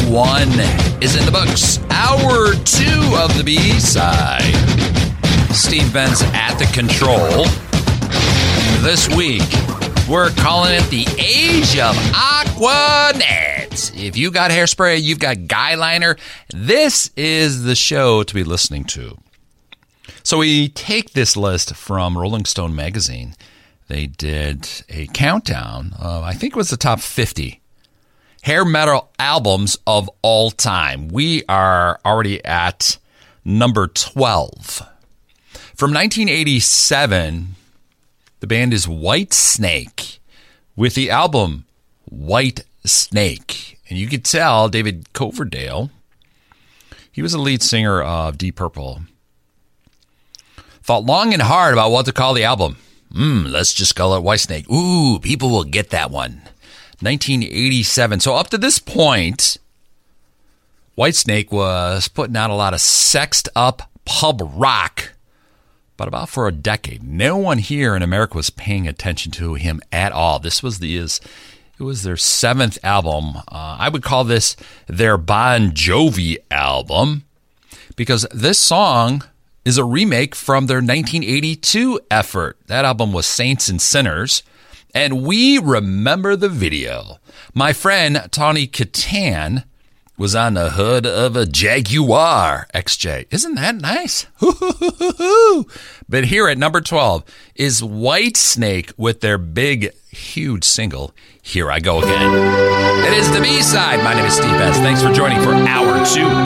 1 is in the books. Hour 2 of the B-side. Steve Benz at the control. This week, we're calling it the Age of Aquanet. If you got hairspray, you've got guy liner, this is the show to be listening to. So we take this list from Rolling Stone magazine. They did a countdown of, I think it was the top 50 hair metal albums of all time. We are already at number 12. From 1987, the band is Whitesnake with the album White Snake. And you could tell David Coverdale, he was the lead singer of Deep Purple, thought long and hard about what to call the album. Let's just call it Whitesnake. Ooh, people will get that one. 1987. So up to this point, Whitesnake was putting out a lot of sexed up pub rock, but about for a decade. No one here in America was paying attention to him at all. This was it was their 7th album. I would call this their Bon Jovi album because this song is a remake from their 1982 effort. That album was Saints and Sinners, and we remember the video. My friend Tawny Katan was on the hood of a Jaguar XJ. Isn't that nice? But here at number 12 is Whitesnake with their big, huge single, Here I Go Again. It is the B-side. My name is Steve Benz. Thanks for joining for Hour 2.